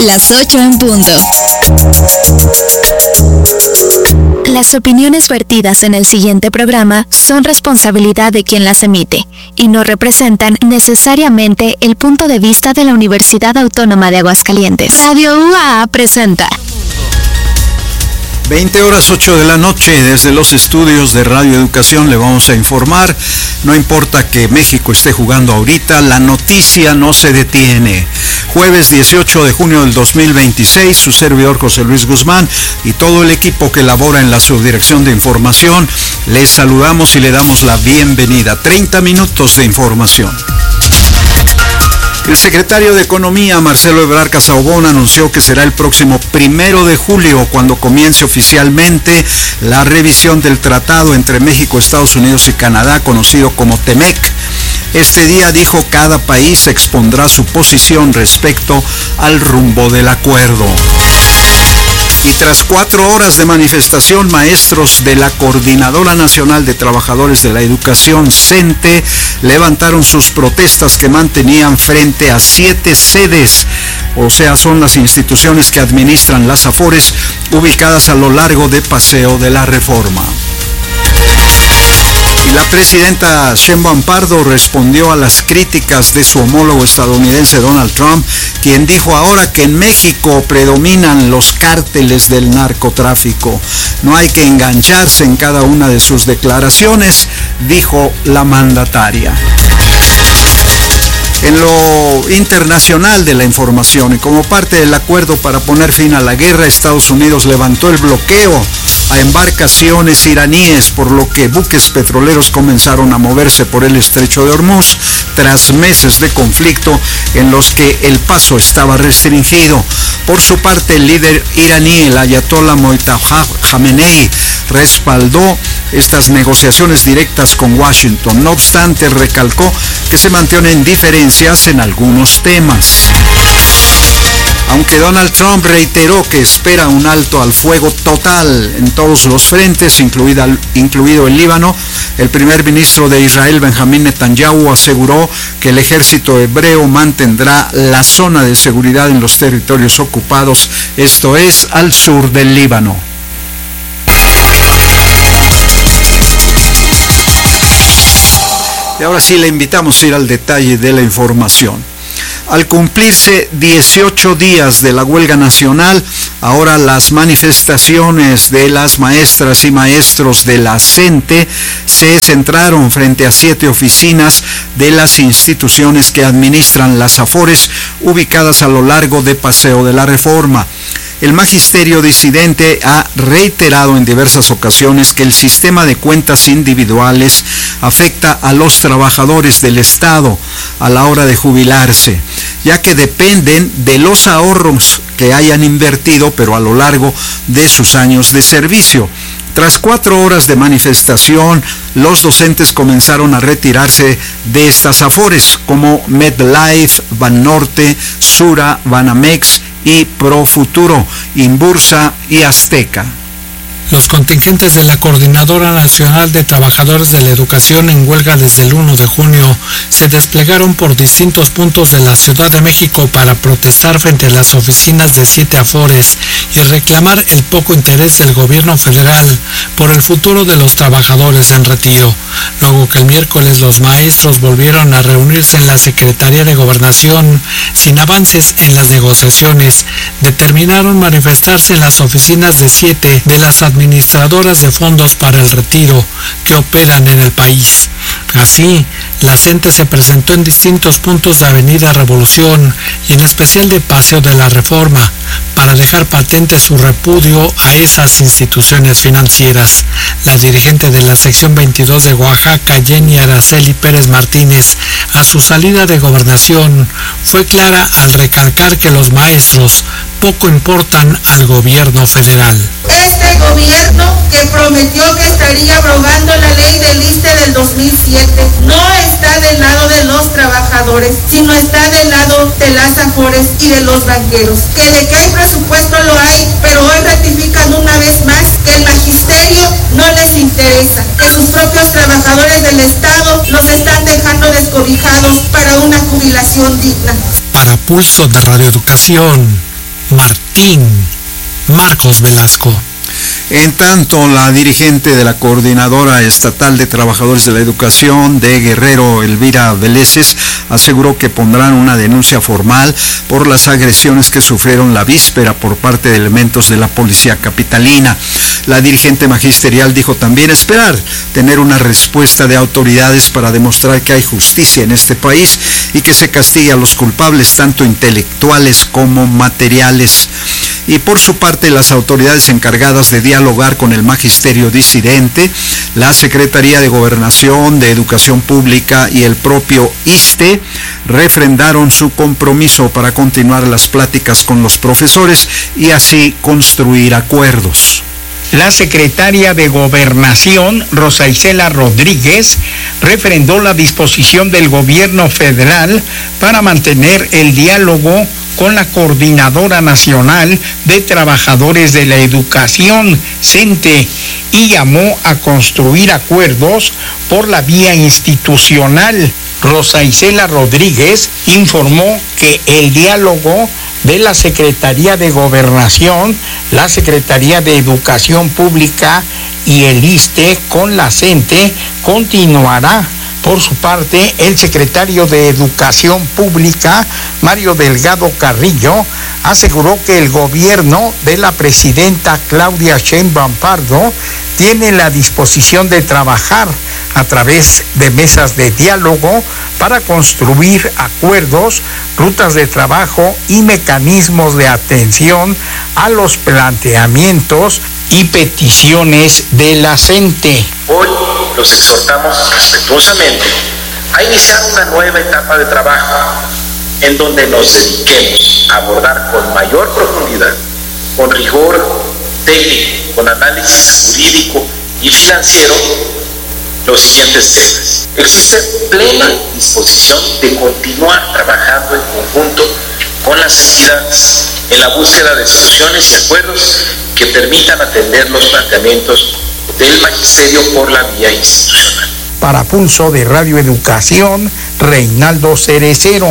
Las 8 en punto. Las opiniones vertidas en el siguiente programa son responsabilidad de quien las emite y no representan necesariamente el punto de vista de la Universidad Autónoma de Aguascalientes. Radio UAA presenta 20 horas 8 de la noche, desde los estudios de Radio Educación le vamos a informar. No importa que México esté jugando ahorita, la noticia no se detiene. Jueves 18 de junio del 2026, su servidor José Luis Guzmán y todo el equipo que labora en la Subdirección de Información, les saludamos y le damos la bienvenida. 30 minutos de información. El secretario de Economía, Marcelo Ebrard Casaubon, anunció que será el próximo 1 de julio cuando comience oficialmente la revisión del tratado entre México, Estados Unidos y Canadá, conocido como TEMEC. Este día, dijo, cada país expondrá su posición respecto al rumbo del acuerdo. Y tras 4 horas de manifestación, maestros de la Coordinadora Nacional de Trabajadores de la Educación, CENTE, levantaron sus protestas que mantenían frente a 7 sedes, o sea, son las instituciones que administran las Afores, ubicadas a lo largo de Paseo de la Reforma. Y la presidenta Sheinbaum Pardo respondió a las críticas de su homólogo estadounidense Donald Trump, quien dijo ahora que en México predominan los cárteles del narcotráfico. No hay que engancharse en cada una de sus declaraciones, dijo la mandataria. En lo internacional de la información y como parte del acuerdo para poner fin a la guerra, Estados Unidos levantó el bloqueo a embarcaciones iraníes, por lo que buques petroleros comenzaron a moverse por el estrecho de Hormuz tras meses de conflicto en los que el paso estaba restringido. Por su parte, el líder iraní, el ayatollah Mojtaba Khamenei, respaldó estas negociaciones directas con Washington. No obstante, recalcó que se mantienen diferencias en algunos temas. Aunque Donald Trump reiteró que espera un alto al fuego total en todos los frentes, incluido el Líbano, el primer ministro de Israel, Benjamín Netanyahu, aseguró que el ejército hebreo mantendrá la zona de seguridad en los territorios ocupados, esto es, al sur del Líbano. Y ahora sí le invitamos a ir al detalle de la información. Al cumplirse 18 días de la huelga nacional, ahora las manifestaciones de las maestras y maestros de la CENTE se centraron frente a 7 oficinas de las instituciones que administran las Afores, ubicadas a lo largo de Paseo de la Reforma. El magisterio disidente ha reiterado en diversas ocasiones que el sistema de cuentas individuales afecta a los trabajadores del Estado a la hora de jubilarse, ya que dependen de los ahorros que hayan invertido, pero a lo largo de sus años de servicio. Tras 4 horas de manifestación, los docentes comenzaron a retirarse de estas Afores, como MedLife, Banorte, Sura, Banamex y Profuturo, Inbursa y Azteca. Los contingentes de la Coordinadora Nacional de Trabajadores de la Educación en huelga desde el 1 de junio se desplegaron por distintos puntos de la Ciudad de México para protestar frente a las oficinas de 7 Afores y reclamar el poco interés del gobierno federal por el futuro de los trabajadores en retiro. Luego que el miércoles los maestros volvieron a reunirse en la Secretaría de Gobernación sin avances en las negociaciones, determinaron manifestarse en las oficinas de 7 de las administradoras de fondos para el retiro que operan en el país. Así, la CENTE se presentó en distintos puntos de Avenida Revolución y en especial de Paseo de la Reforma para dejar patente su repudio a esas instituciones financieras. La dirigente de la sección 22 de Oaxaca, Jenny Araceli Pérez Martínez, a su salida de gobernación, fue clara al recalcar que los maestros poco importan al gobierno federal. Este gobierno que prometió que estaría abrogando la ley del ISSSTE del 2007 no está del lado de los trabajadores, sino está del lado de las Afores y de los banqueros. Que de que hay presupuesto lo hay, pero hoy ratifican una vez más que el magisterio no les interesa, que sus propios trabajadores del Estado los están dejando descobijados para una jubilación digna. Para Pulso de Radio Educación, Martín. Marcos Velasco. En tanto, la dirigente de la Coordinadora Estatal de Trabajadores de la Educación de Guerrero, Elvira Veleses, aseguró que pondrán una denuncia formal por las agresiones que sufrieron la víspera por parte de elementos de la policía capitalina. La dirigente magisterial dijo también esperar tener una respuesta de autoridades para demostrar que hay justicia en este país y que se castigue a los culpables, tanto intelectuales como materiales. Y por su parte, las autoridades encargadas de dialogar con el magisterio disidente, la Secretaría de Gobernación, de Educación Pública y el propio ISSSTE refrendaron su compromiso para continuar las pláticas con los profesores y así construir acuerdos. La secretaria de Gobernación, Rosa Isela Rodríguez, refrendó la disposición del gobierno federal para mantener el diálogo con la Coordinadora Nacional de Trabajadores de la Educación, CENTE, y llamó a construir acuerdos por la vía institucional. Rosa Isela Rodríguez informó que el diálogo de la Secretaría de Gobernación, la Secretaría de Educación Pública y el ISSSTE con la CENTE continuará. Por su parte, el secretario de Educación Pública, Mario Delgado Carrillo, aseguró que el gobierno de la presidenta Claudia Sheinbaum Pardo tiene la disposición de trabajar a través de mesas de diálogo para construir acuerdos, rutas de trabajo y mecanismos de atención a los planteamientos y peticiones de la CENTE. Hoy los exhortamos respetuosamente a iniciar una nueva etapa de trabajo en donde nos dediquemos a abordar con mayor profundidad, con rigor técnico, con análisis jurídico y financiero los siguientes temas. Existe plena disposición de continuar trabajando en conjunto con las entidades en la búsqueda de soluciones y acuerdos que permitan atender los planteamientos del magisterio por la vía institucional. Para Pulso de Radio Educación, Reinaldo Cerecero.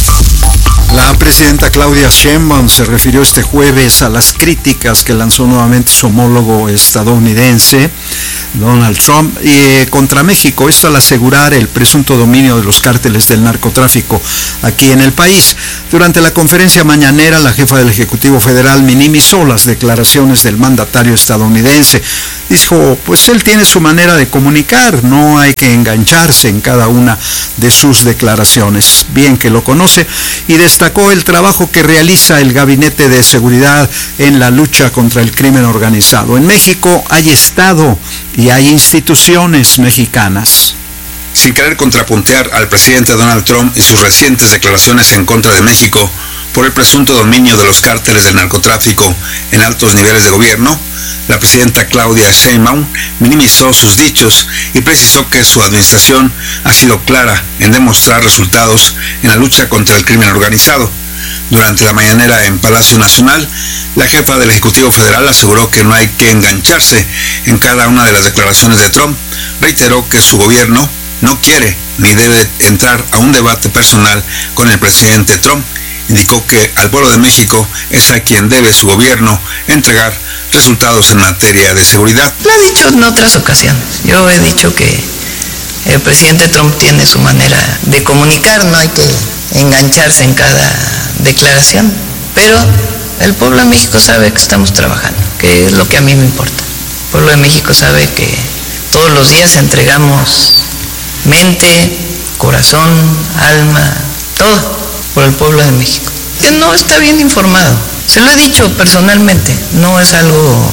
La presidenta Claudia Sheinbaum se refirió este jueves a las críticas que lanzó nuevamente su homólogo estadounidense, Donald Trump, contra México, esto al asegurar el presunto dominio de los cárteles del narcotráfico aquí en el país. Durante la conferencia mañanera, la jefa del Ejecutivo Federal minimizó las declaraciones del mandatario estadounidense. Dijo, pues él tiene su manera de comunicar, no hay que engancharse en cada una de sus declaraciones. Bien que lo conoce, y destacó el trabajo que realiza el Gabinete de Seguridad en la lucha contra el crimen organizado. En México hay Estado y hay instituciones mexicanas. Sin querer contrapuntear al presidente Donald Trump y sus recientes declaraciones en contra de México por el presunto dominio de los cárteles del narcotráfico en altos niveles de gobierno, la presidenta Claudia Sheinbaum minimizó sus dichos y precisó que su administración ha sido clara en demostrar resultados en la lucha contra el crimen organizado. Durante la mañanera en Palacio Nacional, la jefa del Ejecutivo Federal aseguró que no hay que engancharse en cada una de las declaraciones de Trump. Reiteró que su gobierno no quiere ni debe entrar a un debate personal con el presidente Trump. Indicó que al pueblo de México es a quien debe su gobierno entregar resultados en materia de seguridad. Lo he dicho en otras ocasiones. Yo he dicho que el presidente Trump tiene su manera de comunicar, no hay que engancharse en cada declaración, pero el pueblo de México sabe que estamos trabajando, que es lo que a mí me importa. El pueblo de México sabe que todos los días entregamos mente, corazón, alma, todo por el pueblo de México. Que no está bien informado. Se lo he dicho personalmente, no es algo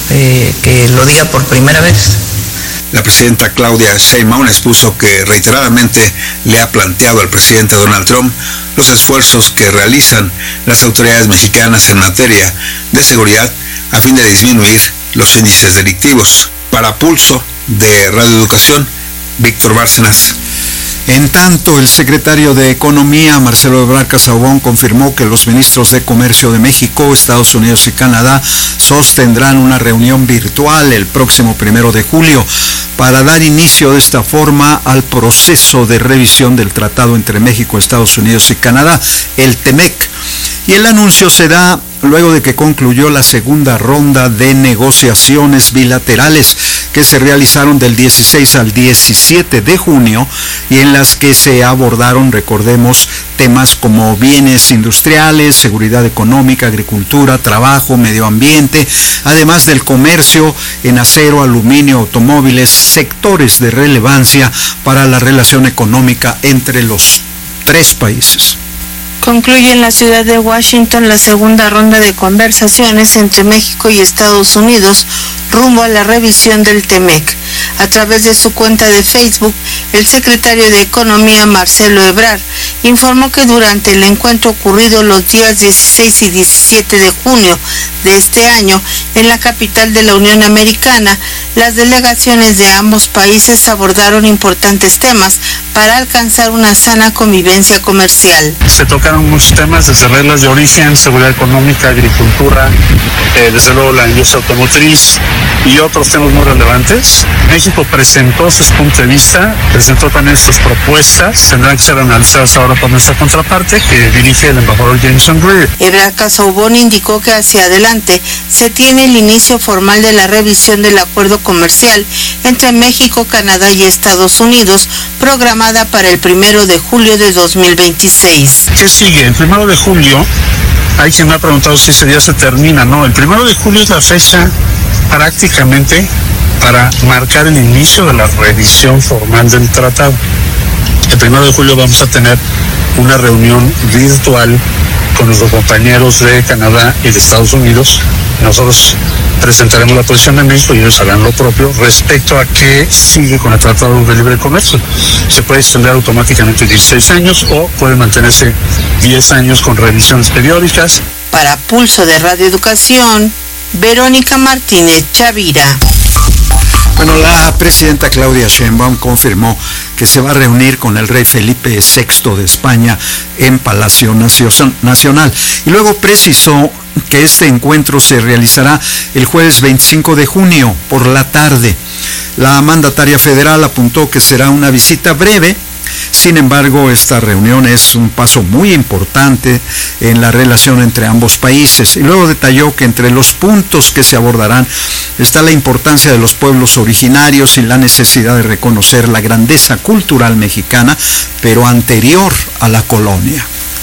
que lo diga por primera vez. La presidenta Claudia Sheinbaum expuso que reiteradamente le ha planteado al presidente Donald Trump los esfuerzos que realizan las autoridades mexicanas en materia de seguridad a fin de disminuir los índices delictivos. Para Pulso de Radio Educación, Víctor Bárcenas. En tanto, el secretario de Economía, Marcelo Ebrard Casaubon, confirmó que los ministros de Comercio de México, Estados Unidos y Canadá sostendrán una reunión virtual el próximo 1 de julio para dar inicio de esta forma al proceso de revisión del tratado entre México, Estados Unidos y Canadá, el TEMEC. Y el anuncio se da luego de que concluyó la segunda ronda de negociaciones bilaterales que se realizaron del 16 al 17 de junio y en las que se abordaron, recordemos, temas como bienes industriales, seguridad económica, agricultura, trabajo, medio ambiente, además del comercio en acero, aluminio, automóviles, sectores de relevancia para la relación económica entre los tres países. Concluye en la ciudad de Washington la segunda ronda de conversaciones entre México y Estados Unidos rumbo a la revisión del TEMEC. A través de su cuenta de Facebook, el secretario de Economía, Marcelo Ebrard, informó que durante el encuentro ocurrido los días 16 y 17 de junio de este año en la capital de la Unión Americana, las delegaciones de ambos países abordaron importantes temas para alcanzar una sana convivencia comercial. Se tocaron muchos temas, desde reglas de origen, seguridad económica, agricultura, desde luego la industria automotriz y otros temas muy relevantes. México presentó su punto de vista, presentó también sus propuestas, tendrán que ser analizadas ahora por nuestra contraparte, que dirige el embajador Jameson Greer. Ebrard Casaubon indicó que hacia adelante se tiene el inicio formal de la revisión del acuerdo comercial entre México, Canadá y Estados Unidos, programada para el 1 de julio de 2026. ¿Qué sigue? El 1 de julio, hay quien me ha preguntado si ese día se termina. No, el 1 de julio es la fecha prácticamente para marcar el inicio de la revisión formal del tratado. El 1 de julio vamos a tener una reunión virtual con nuestros compañeros de Canadá y de Estados Unidos. Nosotros presentaremos la posición de México y ellos harán lo propio respecto a qué sigue con el Tratado de Libre Comercio. Se puede extender automáticamente 16 años o puede mantenerse 10 años con revisiones periódicas. Para Pulso de Radio Educación, Verónica Martínez Chavira. Bueno, la presidenta Claudia Sheinbaum confirmó que se va a reunir con el rey Felipe VI de España en Palacio Nacional y luego precisó que este encuentro se realizará el jueves 25 de junio por la tarde. La mandataria federal apuntó que será una visita breve. Sin embargo, esta reunión es un paso muy importante en la relación entre ambos países y luego detalló que entre los puntos que se abordarán está la importancia de los pueblos originarios y la necesidad de reconocer la grandeza cultural mexicana, pero anterior a la colonia.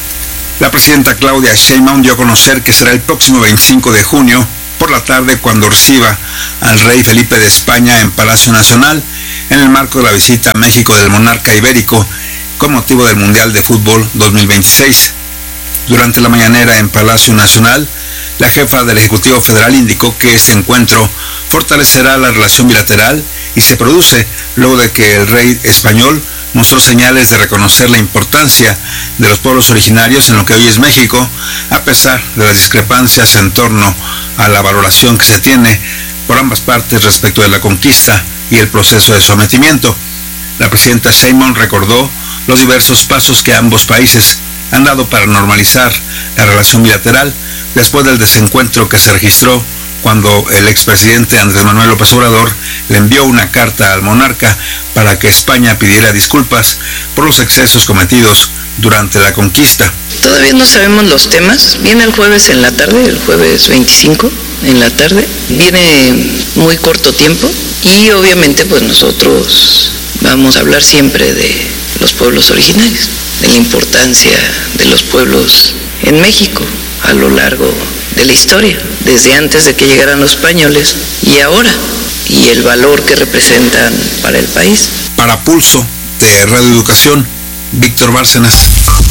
La presidenta Claudia Sheinbaum dio a conocer que será el próximo 25 de junio por la tarde cuando reciba al rey Felipe de España en Palacio Nacional en el marco de la visita a México del monarca ibérico con motivo del Mundial de Fútbol 2026. Durante la mañanera en Palacio Nacional, la jefa del Ejecutivo Federal indicó que este encuentro fortalecerá la relación bilateral y se produce luego de que el rey español mostró señales de reconocer la importancia de los pueblos originarios en lo que hoy es México, a pesar de las discrepancias en torno a la valoración que se tiene por ambas partes respecto de la conquista y el proceso de sometimiento. La presidenta Sheinbaum recordó los diversos pasos que ambos países han dado para normalizar la relación bilateral después del desencuentro que se registró cuando el expresidente Andrés Manuel López Obrador le envió una carta al monarca para que España pidiera disculpas por los excesos cometidos durante la conquista. Todavía no sabemos los temas. Viene el jueves en la tarde, el jueves 25 en la tarde. Viene muy corto tiempo y obviamente pues nosotros vamos a hablar siempre de los pueblos originarios, de la importancia de los pueblos en México a lo largo de la historia, desde antes de que llegaran los españoles y ahora, y el valor que representan para el país. Para Pulso de Radio Educación, Víctor Bárcenas.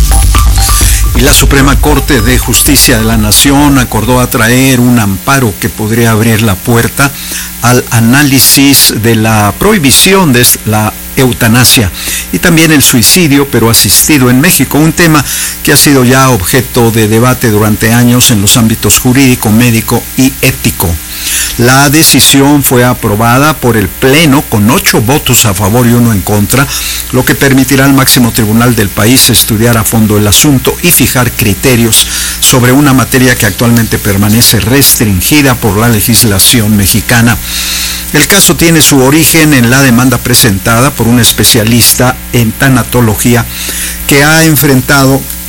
Y la Suprema Corte de Justicia de la Nación acordó atraer un amparo que podría abrir la puerta al análisis de la prohibición de la eutanasia y también el suicidio, pero asistido en México, un tema que ha sido ya objeto de debate durante años en los ámbitos jurídico, médico y ético. La decisión fue aprobada por el Pleno con 8 votos a favor y 1 en contra, lo que permitirá al máximo tribunal del país estudiar a fondo el asunto y fijar criterios sobre una materia que actualmente permanece restringida por la legislación mexicana. El caso tiene su origen en la demanda presentada por un especialista en tanatología que ha enfrentado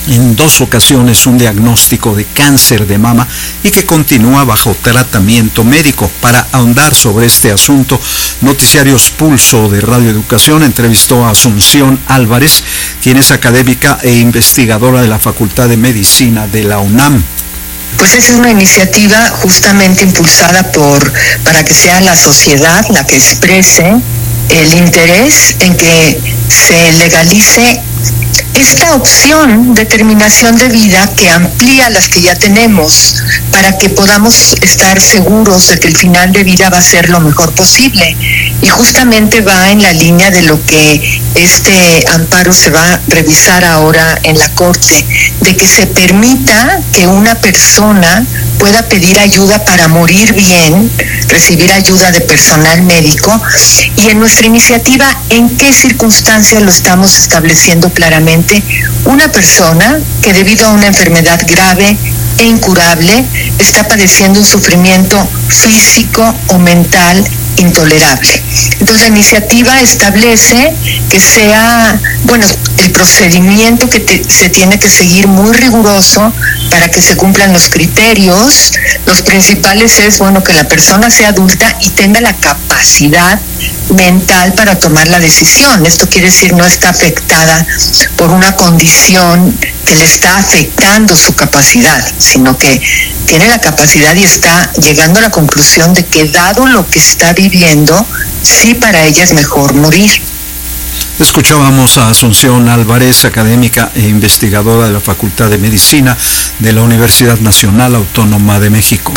en 2 ocasiones un diagnóstico de cáncer de mama y que continúa bajo tratamiento médico. Para ahondar sobre este asunto, Noticiarios Pulso de Radio Educación entrevistó a Asunción Álvarez, quien es académica e investigadora de la Facultad de Medicina de la UNAM. Pues esa es una iniciativa justamente impulsada para que sea la sociedad la que exprese el interés en que se legalice esta opción de terminación de vida que amplía las que ya tenemos para que podamos estar seguros de que el final de vida va a ser lo mejor posible. Y justamente va en la línea de lo que este amparo se va a revisar ahora en la Corte, de que se permita que una persona pueda pedir ayuda para morir bien, recibir ayuda de personal médico, y en nuestra iniciativa, ¿en qué circunstancias lo estamos estableciendo claramente? Una persona que debido a una enfermedad grave e incurable está padeciendo un sufrimiento físico o mental intolerable. Entonces la iniciativa establece que sea, el procedimiento que se tiene que seguir muy riguroso para que se cumplan los criterios. Los principales es, que la persona sea adulta y tenga la capacidad mental para tomar la decisión. Esto quiere decir no está afectada por una condición que le está afectando su capacidad, sino que tiene la capacidad y está llegando a la conclusión de que dado lo que está viviendo, sí para ella es mejor morir. Escuchábamos a Asunción Álvarez, académica e investigadora de la Facultad de Medicina de la Universidad Nacional Autónoma de México.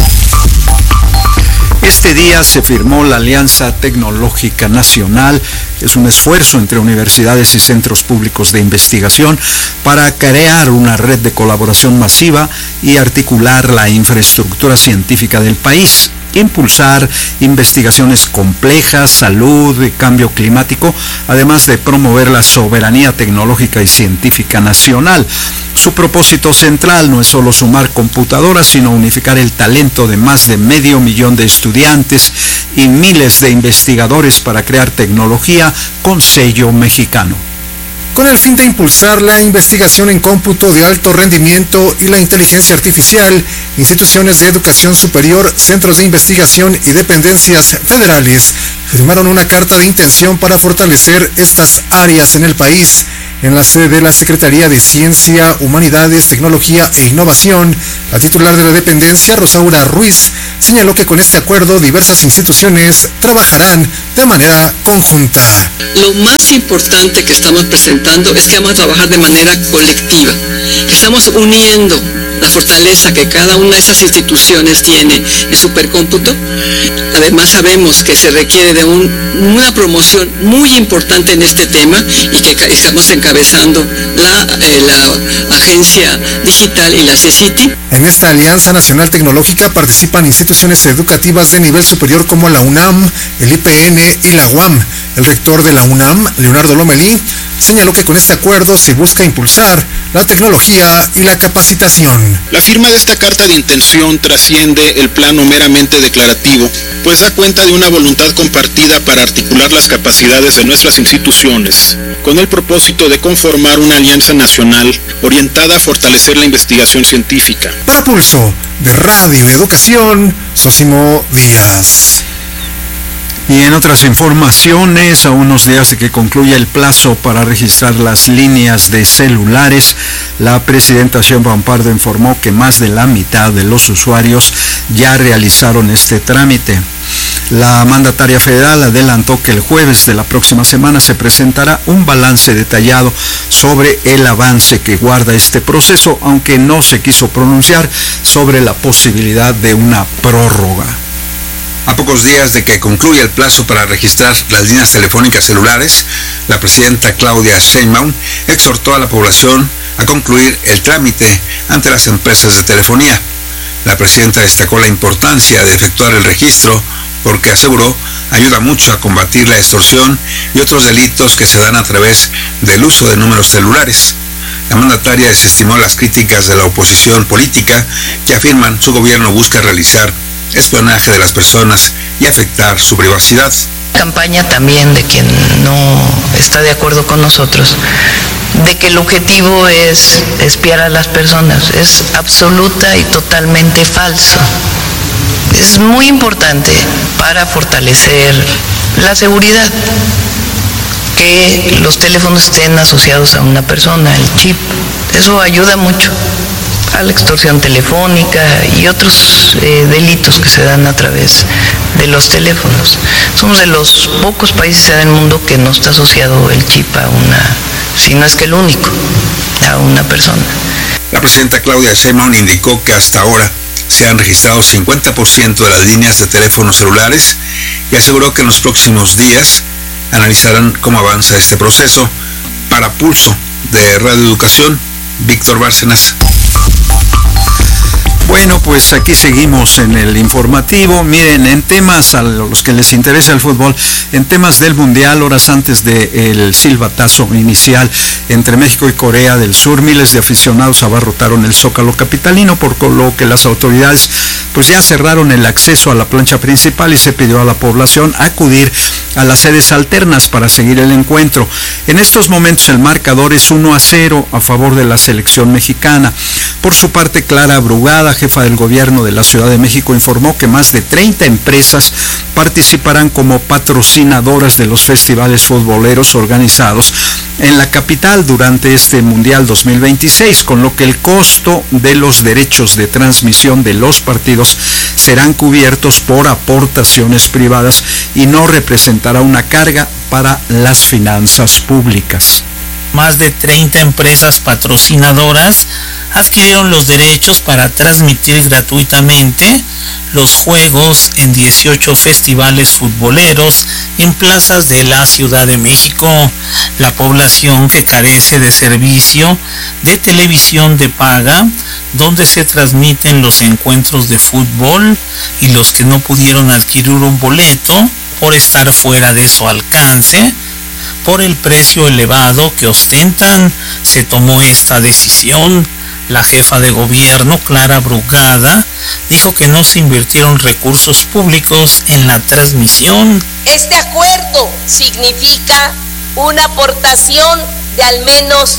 Este día se firmó la Alianza Tecnológica Nacional. Es un esfuerzo entre universidades y centros públicos de investigación para crear una red de colaboración masiva y articular la infraestructura científica del país, impulsar investigaciones complejas, salud y cambio climático, además de promover la soberanía tecnológica y científica nacional. Su propósito central no es solo sumar computadoras, sino unificar el talento de más de 500,000 de estudiantes y miles de investigadores para crear tecnología con sello mexicano. Con el fin de impulsar la investigación en cómputo de alto rendimiento y la inteligencia artificial, instituciones de educación superior, centros de investigación y dependencias federales firmaron una carta de intención para fortalecer estas áreas en el país. En la sede de la Secretaría de Ciencia, Humanidades, Tecnología e Innovación, la titular de la dependencia, Rosaura Ruiz, señaló que con este acuerdo diversas instituciones trabajarán de manera conjunta. Lo más importante que estamos presentando es que vamos a trabajar de manera colectiva, que estamos uniendo la fortaleza que cada una de esas instituciones tiene en supercómputo. Además sabemos que se requiere de una promoción muy importante en este tema y que estamos encabezando la Agencia Digital y la CECITI. En esta Alianza Nacional Tecnológica participan instituciones educativas de nivel superior como la UNAM, el IPN y la UAM. El rector de la UNAM, Leonardo Lomelí, señaló que con este acuerdo se busca impulsar la tecnología y la capacitación. La firma de esta carta de intención trasciende el plano meramente declarativo, pues da cuenta de una voluntad compartida para articular las capacidades de nuestras instituciones, con el propósito de conformar una alianza nacional orientada a fortalecer la investigación científica. Para Pulso de Radio Educación, Sosimo Díaz. Y en otras informaciones, a unos días de que concluya el plazo para registrar las líneas de celulares, la presidenta Sheinbaum Pardo informó que más de la mitad de los usuarios ya realizaron este trámite. La mandataria federal adelantó que el jueves de la próxima semana se presentará un balance detallado sobre el avance que guarda este proceso, aunque no se quiso pronunciar sobre la posibilidad de una prórroga. A pocos días de que concluya el plazo para registrar las líneas telefónicas celulares, la presidenta Claudia Sheinbaum exhortó a la población a concluir el trámite ante las empresas de telefonía. La presidenta destacó la importancia de efectuar el registro porque, aseguró, ayuda mucho a combatir la extorsión y otros delitos que se dan a través del uso de números celulares. La mandataria desestimó las críticas de la oposición política que afirman su gobierno busca realizar espionaje de las personas y afectar su privacidad. Campaña también de quien no está de acuerdo con nosotros, de que el objetivo es espiar a las personas. Es absoluta y totalmente falso. Es muy importante para fortalecer la seguridad que los teléfonos estén asociados a una persona, el chip. Eso ayuda mucho a la extorsión telefónica y otros delitos que se dan a través de los teléfonos. Somos de los pocos países en el mundo que no está asociado el chip a una, si no es que el único, a una persona. La presidenta Claudia Sheinbaum indicó que hasta ahora se han registrado 50% de las líneas de teléfonos celulares y aseguró que en los próximos días analizarán cómo avanza este proceso. Para Pulso de Radio Educación, Víctor Bárcenas. Bueno, pues aquí seguimos en el informativo. Miren, en temas a los que les interesa el fútbol, en temas del Mundial, horas antes del silbatazo inicial entre México y Corea del Sur, miles de aficionados abarrotaron el Zócalo capitalino, por lo que las autoridades pues ya cerraron el acceso a la plancha principal y se pidió a la población acudir a las sedes alternas para seguir el encuentro. En estos momentos el marcador es 1-0 a favor de la selección mexicana. Por su parte, Clara Brugada, jefa del gobierno de la Ciudad de México, informó que más de 30 empresas participarán como patrocinadoras de los festivales futboleros organizados en la capital durante este Mundial 2026, con lo que el costo de los derechos de transmisión de los partidos serán cubiertos por aportaciones privadas y no representará una carga para las finanzas públicas. Más de 30 empresas patrocinadoras adquirieron los derechos para transmitir gratuitamente los juegos en 18 festivales futboleros en plazas de la Ciudad de México. La población que carece de servicio de televisión de paga, donde se transmiten los encuentros de fútbol, y los que no pudieron adquirir un boleto por estar fuera de su alcance, por el precio elevado que ostentan, se tomó esta decisión. La jefa de gobierno, Clara Brugada, dijo que no se invirtieron recursos públicos en la transmisión. Este acuerdo significa una aportación de al menos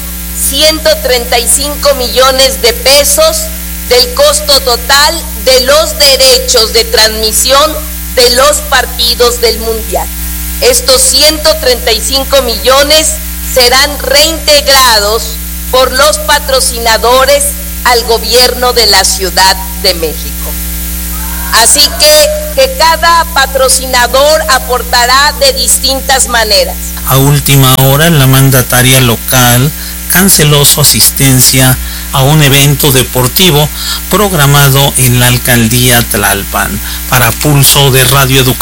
135 millones de pesos del costo total de los derechos de transmisión de los partidos del Mundial. Estos 135 millones serán reintegrados por los patrocinadores al gobierno de la Ciudad de México. Así que cada patrocinador aportará de distintas maneras. A última hora, la mandataria local canceló su asistencia a un evento deportivo programado en la alcaldía Tlalpan. Para Pulso de Radio Educación.